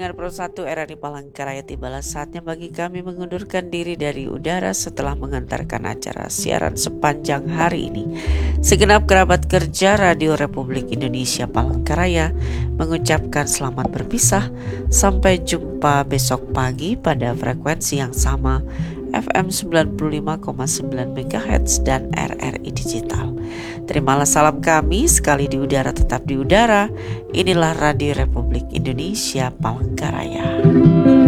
pendengar Pro 1 RRI Palangkaraya, tibalah saatnya bagi kami mengundurkan diri dari udara setelah mengantarkan acara siaran sepanjang hari ini. Segenap kerabat kerja Radio Republik Indonesia Palangkaraya mengucapkan selamat berpisah. Sampai jumpa besok pagi pada frekuensi yang sama, FM 95,9 MHz dan RRI Digital. Terimalah salam kami, sekali di udara tetap di udara. Inilah Radio Republik Indonesia Palangkaraya.